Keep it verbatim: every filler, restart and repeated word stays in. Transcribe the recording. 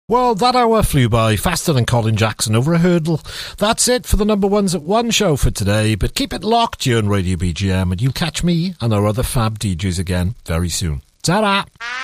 Well, that hour flew by faster than Colin Jackson over a hurdle. That's it for the number ones at one show for today, but keep it locked during Radio B G M and you'll catch me and our other fab D Js again very soon. Ta-da!